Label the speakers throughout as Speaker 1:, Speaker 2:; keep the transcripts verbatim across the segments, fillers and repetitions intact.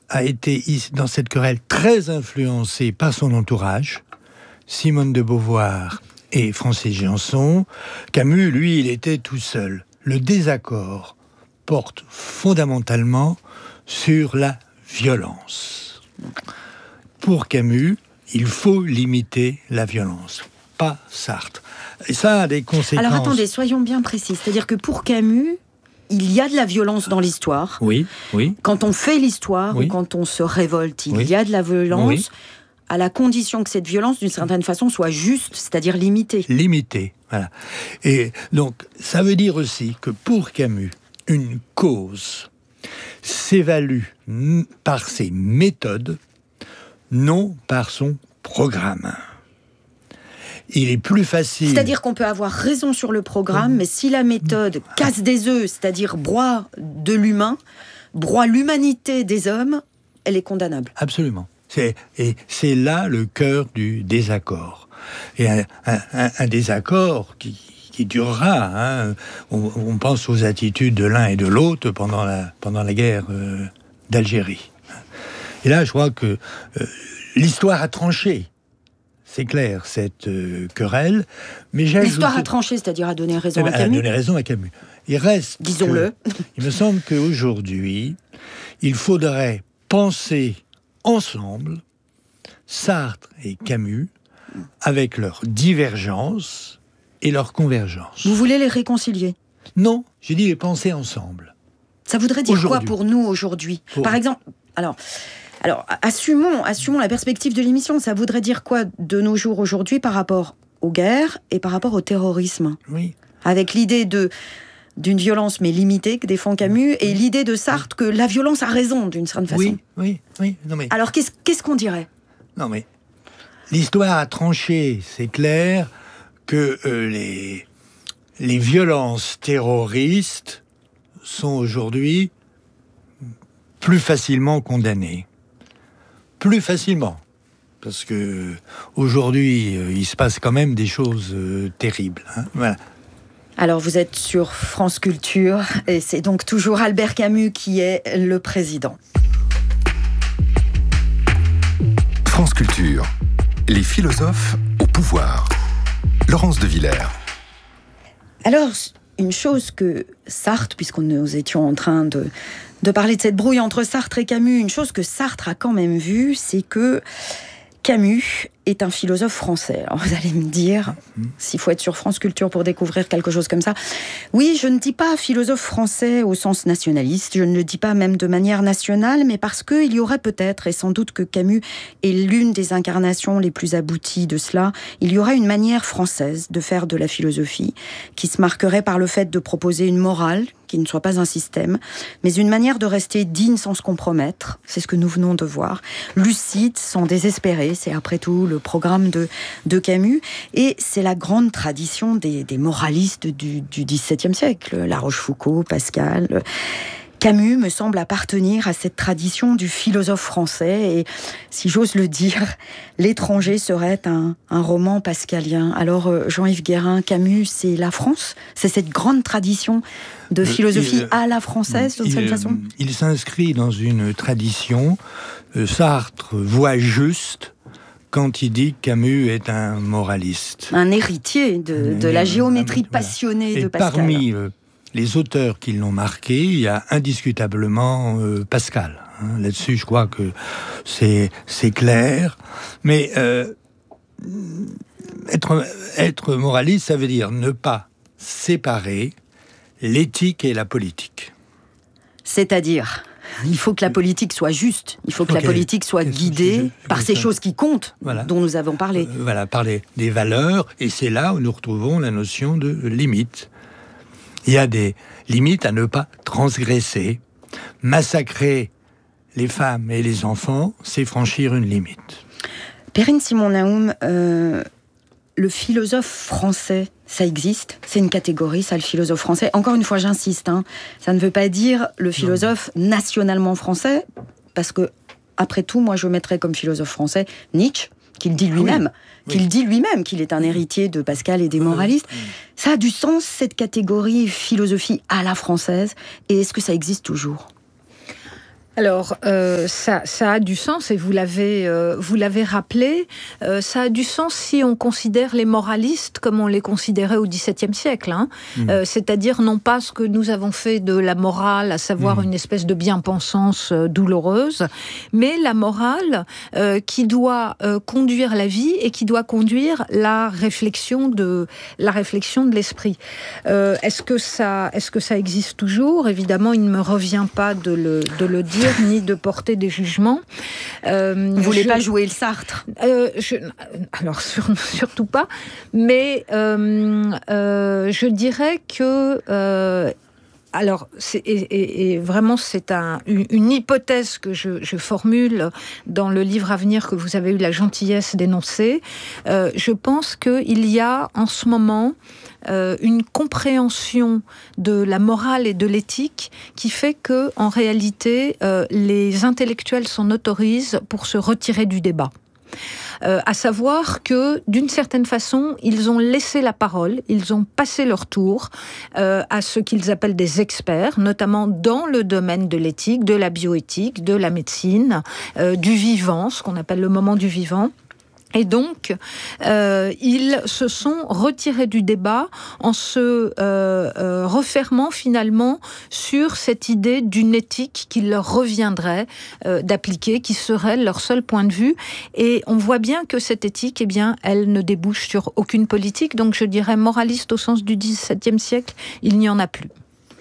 Speaker 1: a été, dans cette querelle, très influencé par son entourage, Simone de Beauvoir et Francis Janson. Camus, lui, il était tout seul. Le désaccord porte fondamentalement sur la violence. Pour Camus, il faut limiter la violence, pas Sartre. Et ça a des conséquences...
Speaker 2: Alors attendez, soyons bien précis. C'est-à-dire que pour Camus, il y a de la violence dans l'histoire.
Speaker 1: Oui, oui.
Speaker 2: Quand on fait l'histoire, oui. ou quand on se révolte, il oui. y a de la violence, oui. à la condition que cette violence, d'une certaine façon, soit juste, c'est-à-dire limitée.
Speaker 1: Limitée, voilà. Et donc, ça veut dire aussi que pour Camus, une cause s'évalue par ses méthodes, non par son programme. Il est plus facile...
Speaker 2: C'est-à-dire qu'on peut avoir raison sur le programme, mais si la méthode casse des œufs, c'est-à-dire broie de l'humain, broie l'humanité des hommes, elle est condamnable.
Speaker 1: Absolument. C'est, et c'est là le cœur du désaccord. Et un, un, un désaccord qui, qui durera. Hein. On, on pense aux attitudes de l'un et de l'autre pendant la, pendant la guerre euh, d'Algérie. Et là, je crois que euh, l'histoire a tranché. C'est clair, cette euh, querelle. Mais
Speaker 2: l'histoire
Speaker 1: ajouté...
Speaker 2: a tranché, c'est-à-dire a donné raison à Camus.
Speaker 1: A donné raison à Camus. Il reste...
Speaker 2: Disons-le.
Speaker 1: Que, il me semble qu'aujourd'hui, il faudrait penser ensemble Sartre et Camus avec leurs divergences et leurs convergences.
Speaker 2: Vous voulez les réconcilier ?
Speaker 1: Non, j'ai dit les penser ensemble.
Speaker 2: Ça voudrait dire quoi pour nous aujourd'hui ? pour... Par exemple, alors... Alors, assumons, assumons la perspective de l'émission. Ça voudrait dire quoi de nos jours aujourd'hui par rapport aux guerres et par rapport au terrorisme ?
Speaker 1: Oui.
Speaker 2: Avec l'idée de, d'une violence mais limitée que défend Camus et l'idée de Sartre que la violence a raison d'une certaine façon.
Speaker 1: Oui, oui, oui. Non, mais...
Speaker 2: Alors, qu'est-ce, qu'est-ce qu'on dirait ?
Speaker 1: Non, mais l'histoire a tranché. C'est clair que euh, les, les violences terroristes sont aujourd'hui plus facilement condamnées. Plus facilement, parce que aujourd'hui, euh, il se passe quand même des choses euh, terribles. Hein, voilà.
Speaker 2: Alors, vous êtes sur France Culture, et c'est donc toujours Albert Camus qui est le président.
Speaker 3: France Culture, les philosophes au pouvoir. Laurence de Villers.
Speaker 2: Alors, une chose que Sartre, puisqu'on nous étions en train de... de parler de cette brouille entre Sartre et Camus, une chose que Sartre a quand même vue, c'est que Camus est un philosophe français. Alors vous allez me dire, s'il faut être sur France Culture pour découvrir quelque chose comme ça, oui, je ne dis pas philosophe français au sens nationaliste, je ne le dis pas même de manière nationale, mais parce qu'il y aurait peut-être, et sans doute que Camus est l'une des incarnations les plus abouties de cela, il y aurait une manière française de faire de la philosophie, qui se marquerait par le fait de proposer une morale, qui ne soit pas un système, mais une manière de rester digne sans se compromettre, c'est ce que nous venons de voir, lucide sans désespérer, c'est après tout le programme de, de Camus, et c'est la grande tradition des, des moralistes du, du dix-septième siècle, La Rochefoucauld, Pascal... Camus me semble appartenir à cette tradition du philosophe français, et si j'ose le dire, L'étranger serait un, un roman pascalien. Alors Jean-Yves Guérin, Camus, c'est la France ? C'est cette grande tradition de philosophie il, à la française, d'une certaine façon ?
Speaker 1: Il s'inscrit dans une tradition. Sartre voit juste quand il dit que Camus est un moraliste.
Speaker 2: Un héritier de, de la géométrie passionnée
Speaker 1: voilà.
Speaker 2: de Pascal.
Speaker 1: Et parmi euh, les auteurs qui l'ont marqué, il y a indiscutablement euh, Pascal. Hein. Là-dessus, je crois que c'est, c'est clair. Mais euh, être, être moraliste, ça veut dire ne pas séparer l'éthique et la politique.
Speaker 2: C'est-à-dire ? Il faut que la politique soit juste. Il faut que okay. la politique soit guidée je, je, par je, ces je, choses qui comptent, voilà. dont nous avons parlé.
Speaker 1: Euh, voilà, par les, des valeurs. Et c'est là où nous retrouvons la notion de limite. Il y a des limites à ne pas transgresser. Massacrer les femmes et les enfants, c'est franchir une limite.
Speaker 2: Perrine Simon-Naoum, euh, le philosophe français, ça existe, c'est une catégorie, ça, le philosophe français. Encore une fois, j'insiste, hein, ça ne veut pas dire le philosophe non. nationalement français, parce que, après tout, moi, je mettrais comme philosophe français Nietzsche, qu'il dit lui-même, oui. qu'il oui. dit lui-même qu'il est un héritier de Pascal et des moralistes. Oui. Ça a du sens, cette catégorie philosophie à la française, et est-ce que ça existe toujours ?
Speaker 4: Alors, euh, ça, ça a du sens, et vous l'avez, euh, vous l'avez rappelé, euh, ça a du sens si on considère les moralistes comme on les considérait au dix-septième siècle. Hein. Mmh. Euh, c'est-à-dire non pas ce que nous avons fait de la morale, à savoir mmh. une espèce de bien-pensance euh, douloureuse, mais la morale euh, qui doit euh, conduire la vie et qui doit conduire la réflexion de, la réflexion de l'esprit. Euh, est-ce que ça, est-ce que ça existe toujours ? Évidemment, il ne me revient pas de le, de le dire, ni de porter des jugements.
Speaker 2: Euh, Vous ne voulez je, pas jouer le Sartre
Speaker 4: euh, je, Alors, sur, surtout pas. Mais euh, euh, je dirais que... Euh, Alors, c'est, et, et, et vraiment, c'est un, une, une hypothèse que je, je formule dans le livre à venir que vous avez eu la gentillesse d'énoncer. Euh, je pense qu'il y a en ce moment euh, une compréhension de la morale et de l'éthique qui fait que, en réalité, euh, les intellectuels s'en autorisent pour se retirer du débat. Euh, à savoir que, d'une certaine façon, ils ont laissé la parole, ils ont passé leur tour euh, à ce qu'ils appellent des experts, notamment dans le domaine de l'éthique, de la bioéthique, de la médecine, euh, du vivant, ce qu'on appelle le moment du vivant. Et donc, euh, ils se sont retirés du débat en se euh, euh, refermant finalement sur cette idée d'une éthique qu'il leur reviendrait euh, d'appliquer, qui serait leur seul point de vue. Et on voit bien que cette éthique, eh bien, elle ne débouche sur aucune politique. Donc, je dirais moraliste au sens du dix-septième siècle, il n'y en a plus.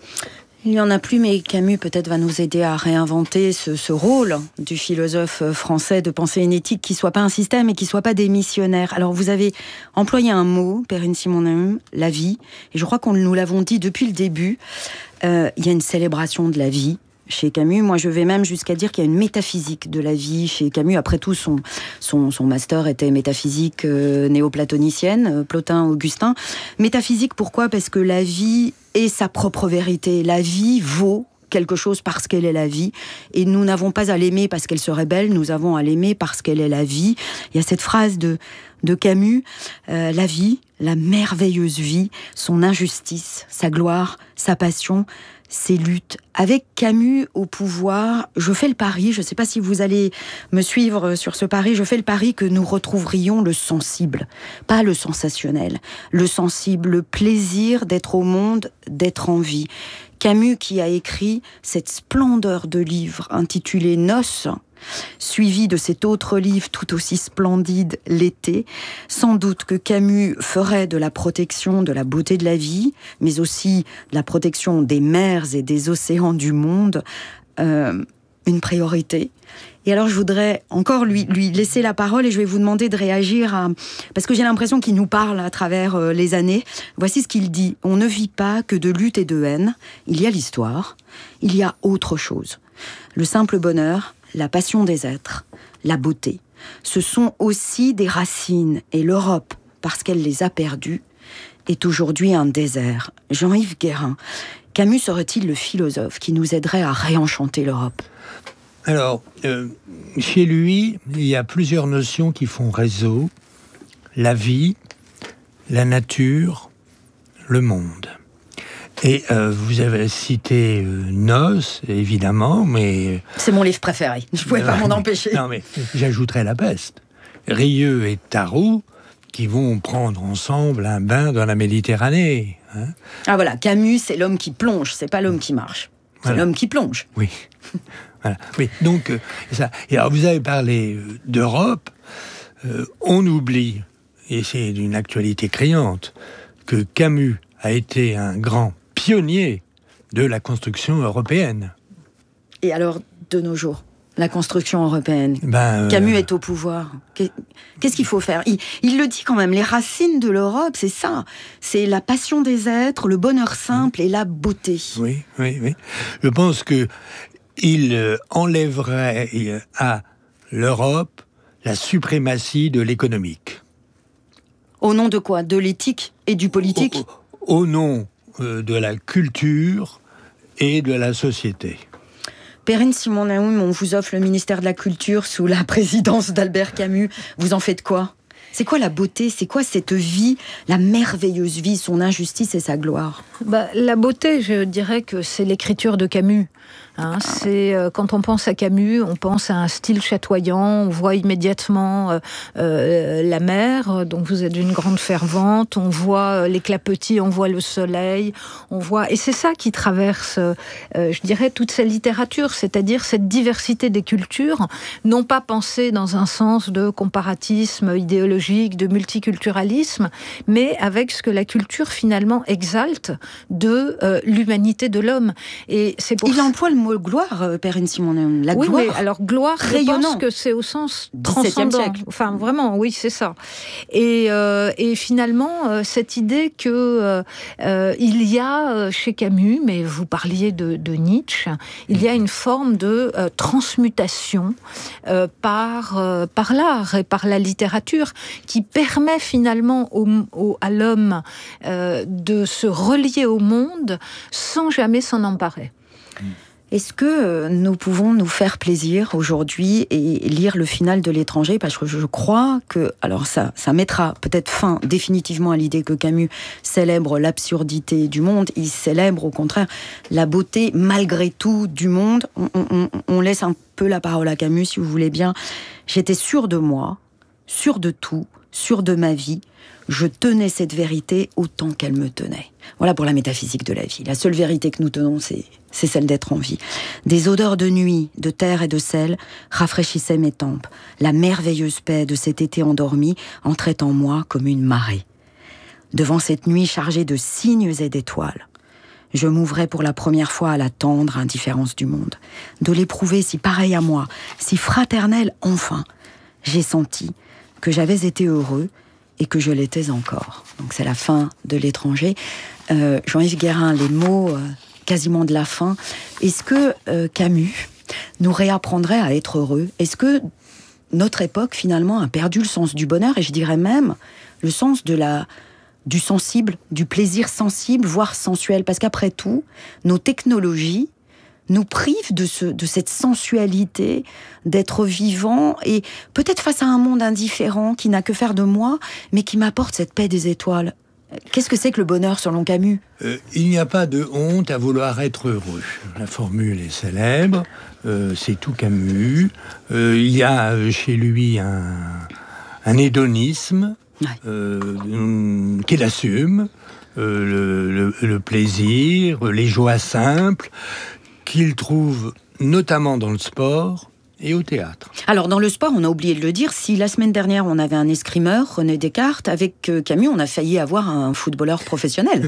Speaker 2: Il n'y en a plus, mais Camus peut-être va nous aider à réinventer ce, ce rôle du philosophe français de penser une éthique qui ne soit pas un système et qui ne soit pas démissionnaire. Alors vous avez employé un mot, Perrine Simon-Naoum, la vie, et je crois qu'on nous l'avons dit depuis le début, euh, il y a une célébration de la vie chez Camus. Moi, je vais même jusqu'à dire qu'il y a une métaphysique de la vie chez Camus. Après tout, son, son, son master était métaphysique euh, néoplatonicienne, euh, Plotin, Augustin. Métaphysique, pourquoi ? Parce que la vie est sa propre vérité. La vie vaut quelque chose parce qu'elle est la vie. Et nous n'avons pas à l'aimer parce qu'elle serait belle, nous avons à l'aimer parce qu'elle est la vie. Il y a cette phrase de, de Camus, euh, la vie, la merveilleuse vie, son injustice, sa gloire, sa passion, ses luttes. Avec Camus au pouvoir, je fais le pari, je ne sais pas si vous allez me suivre sur ce pari, je fais le pari que nous retrouverions le sensible, pas le sensationnel, le sensible, le plaisir d'être au monde, d'être en vie. Camus qui a écrit cette splendeur de livre intitulé Noces, suivi de cet autre livre tout aussi splendide, L'été. Sans doute que Camus ferait de la protection de la beauté de la vie, mais aussi de la protection des mers et des océans du monde, euh, une priorité. Et alors je voudrais encore lui, lui laisser la parole et je vais vous demander de réagir à... Parce que j'ai l'impression qu'il nous parle à travers euh, les années. Voici ce qu'il dit. On ne vit pas que de lutte et de haine. Il y a l'histoire. Il y a autre chose. Le simple bonheur, la passion des êtres, la beauté. Ce sont aussi des racines. Et l'Europe, parce qu'elle les a perdues, est aujourd'hui un désert. Jean-Yves Guérin, Camus serait-il le philosophe qui nous aiderait à réenchanter l'Europe ?
Speaker 1: Alors, euh, chez lui, il y a plusieurs notions qui font réseau. La vie, la nature, le monde. Et euh, vous avez cité euh, Noces, évidemment, mais...
Speaker 2: C'est mon livre préféré, je ne pouvais euh, pas m'en empêcher.
Speaker 1: Non, mais j'ajouterais La Peste. Rieux et Tarot, qui vont prendre ensemble un bain dans la Méditerranée. Hein.
Speaker 2: Ah voilà, Camus, c'est l'homme qui plonge, c'est pas l'homme qui marche. C'est voilà. L'homme qui plonge.
Speaker 1: Oui. Voilà. Oui. Donc, euh, ça. Et alors, vous avez parlé euh, d'Europe. Euh, on oublie, et c'est d'une actualité criante, que Camus a été un grand pionnier de la construction européenne.
Speaker 2: Et alors, de nos jours, la construction européenne, ben, Camus euh... est au pouvoir. Qu'est-ce qu'il faut faire ? il, il le dit quand même, les racines de l'Europe, c'est ça. C'est la passion des êtres, le bonheur simple et la beauté.
Speaker 1: Oui, oui, oui. Je pense que il enlèverait à l'Europe la suprématie de l'économique.
Speaker 2: Au nom de quoi ? De l'éthique et du politique ?
Speaker 1: Au, au nom de la culture et de la société.
Speaker 2: Perrine Simon-Naoum, on vous offre le ministère de la Culture sous la présidence d'Albert Camus. Vous en faites quoi ? C'est quoi la beauté ? C'est quoi cette vie, la merveilleuse vie, son injustice et sa gloire ?
Speaker 4: Bah, la beauté, je dirais que c'est l'écriture de Camus. Hein, c'est euh, quand on pense à Camus, on pense à un style chatoyant. On voit immédiatement euh, euh, la mer, dont vous êtes une grande fervente. On voit euh, les clapotis, on voit le soleil, on voit et c'est ça qui traverse, euh, je dirais, toute sa littérature, c'est-à-dire cette diversité des cultures, non pas pensée dans un sens de comparatisme idéologique, de multiculturalisme, mais avec ce que la culture finalement exalte de euh, l'humanité de l'homme. Et c'est pour
Speaker 2: il emploie le mot gloire, euh, Perrine Simonon. La
Speaker 4: oui,
Speaker 2: gloire.
Speaker 4: Oui, alors gloire,
Speaker 2: rayonnant.
Speaker 4: Je pense que c'est au sens transcendant.
Speaker 2: Siècle.
Speaker 4: Enfin, vraiment, oui, c'est ça. Et, euh, et finalement, euh, cette idée que euh, euh, il y a euh, chez Camus, mais vous parliez de, de Nietzsche, il y a une forme de euh, transmutation euh, par euh, par l'art et par la littérature qui permet finalement au, au, à l'homme euh, de se relier au monde sans jamais s'en emparer.
Speaker 2: Est-ce que nous pouvons nous faire plaisir aujourd'hui et lire le final de L'Étranger? Parce que je crois que, alors ça, ça mettra peut-être fin définitivement à l'idée que Camus célèbre l'absurdité du monde. Il célèbre au contraire la beauté malgré tout du monde. On, on, on laisse un peu la parole à Camus, si vous voulez bien. J'étais sûre de moi, sûre de tout, sûre de ma vie. Je tenais cette vérité autant qu'elle me tenait. Voilà pour la métaphysique de la vie. La seule vérité que nous tenons, c'est, c'est celle d'être en vie. Des odeurs de nuit, de terre et de sel rafraîchissaient mes tempes. La merveilleuse paix de cet été endormi entrait en moi comme une marée. Devant cette nuit chargée de cygnes et d'étoiles, je m'ouvrais pour la première fois à la tendre indifférence du monde. De l'éprouver si pareil à moi, si fraternel enfin, j'ai senti que j'avais été heureux et que je l'étais encore. Donc c'est la fin de L'Étranger. Euh, Jean-Yves Guérin, les mots euh, quasiment de la fin. Est-ce que euh, Camus nous réapprendrait à être heureux? Est-ce que notre époque, finalement, a perdu le sens du bonheur, et je dirais même le sens de la, du sensible, du plaisir sensible, voire sensuel? Parce qu'après tout, nos technologies nous privent de, ce, de cette sensualité, d'être vivant, et peut-être face à un monde indifférent qui n'a que faire de moi, mais qui m'apporte cette paix des étoiles. Qu'est-ce que c'est que le bonheur selon Camus?
Speaker 1: euh, Il n'y a pas de honte à vouloir être heureux. La formule est célèbre, euh, c'est tout Camus. Euh, il y a chez lui un, un hédonisme ouais. euh, qu'il assume, euh, le, le, le plaisir, les joies simples, qu'il trouve notamment dans le sport et au théâtre.
Speaker 2: Alors, dans le sport, on a oublié de le dire, si la semaine dernière, on avait un escrimeur, René Descartes, avec Camus, on a failli avoir un footballeur professionnel.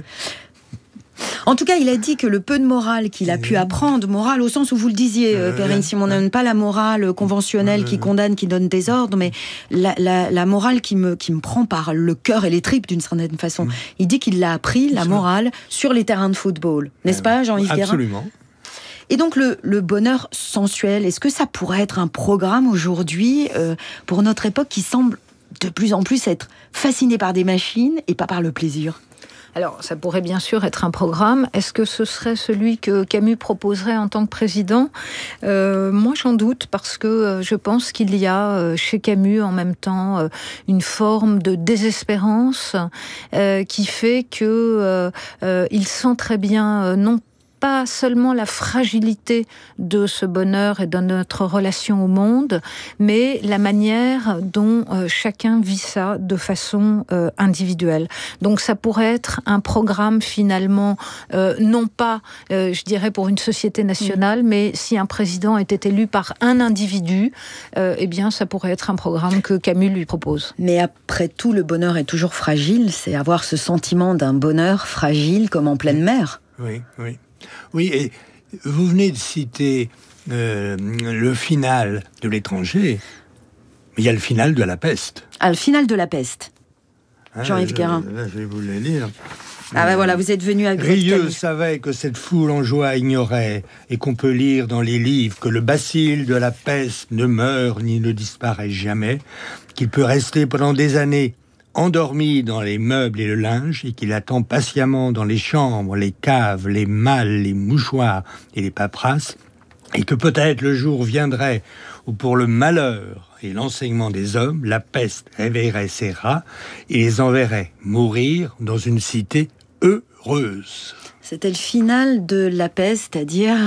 Speaker 2: En tout cas, il a dit que le peu de morale qu'il a pu apprendre, morale au sens où vous le disiez, euh, Perrine Simonon, pas la morale conventionnelle qui condamne, qui donne des ordres, mais la, la, la morale qui me, qui me prend par le cœur et les tripes d'une certaine façon. Mmh. Il dit qu'il l'a appris, la morale, sur les terrains de football. N'est-ce euh, pas, Jean-Yves Guérin?
Speaker 1: Absolument.
Speaker 2: Et donc le, le bonheur sensuel, est-ce que ça pourrait être un programme aujourd'hui euh, pour notre époque qui semble de plus en plus être fasciné par des machines et pas par le plaisir?
Speaker 4: Alors, ça pourrait bien sûr être un programme. Est-ce que ce serait celui que Camus proposerait en tant que président? euh, Moi, j'en doute, parce que euh, je pense qu'il y a euh, chez Camus, en même temps, euh, une forme de désespérance euh, qui fait que euh, euh, il sent très bien, euh, non pas seulement la fragilité de ce bonheur et de notre relation au monde, mais la manière dont euh, chacun vit ça de façon euh, individuelle. Donc ça pourrait être un programme finalement, euh, non pas, euh, je dirais, pour une société nationale, mmh. mais si un président était élu par un individu, euh, eh bien ça pourrait être un programme que Camus lui propose.
Speaker 2: Mais après tout, le bonheur est toujours fragile, c'est avoir ce sentiment d'un bonheur fragile comme en pleine mer.
Speaker 1: Oui, oui. Oui, et vous venez de citer euh, le final de L'Étranger, mais il y a le final de La Peste.
Speaker 2: Ah, le final de La Peste. Hein, Jean-Yves Guérin.
Speaker 1: Là, je vais vous le lire.
Speaker 2: Ah ben voilà, vous êtes venu à
Speaker 1: Rieux savait que cette foule en joie ignorait, et qu'on peut lire dans les livres que le bacille de la peste ne meurt ni ne disparaît jamais, qu'il peut rester pendant des années endormi dans les meubles et le linge, et qu'il attend patiemment dans les chambres, les caves, les malles, les mouchoirs et les paperasses, et que peut-être le jour viendrait où, pour le malheur et l'enseignement des hommes, la peste réveillerait ses rats et les enverrait mourir dans une cité heureuse.
Speaker 2: C'était le final de La Peste, c'est-à-dire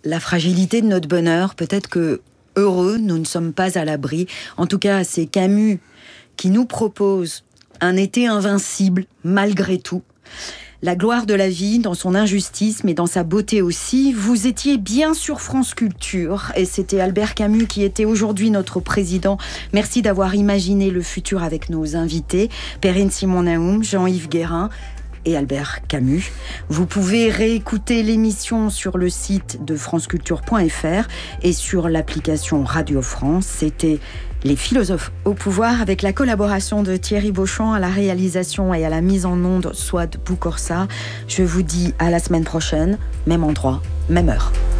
Speaker 2: la fragilité de notre bonheur. Peut-être que, heureux, nous ne sommes pas à l'abri. En tout cas, c'est Camus qui nous propose un été invincible, malgré tout. La gloire de la vie, dans son injustice, mais dans sa beauté aussi. Vous étiez bien sur France Culture, et c'était Albert Camus qui était aujourd'hui notre président. Merci d'avoir imaginé le futur avec nos invités, Perrine Simon-Naoum, Jean-Yves Guérin et Albert Camus. Vous pouvez réécouter l'émission sur le site de franceculture point f r et sur l'application Radio France. C'était Les philosophes au pouvoir, avec la collaboration de Thierry Beauchamp à la réalisation et à la mise en onde, Souad Boukorsa. Je vous dis à la semaine prochaine, même endroit, même heure.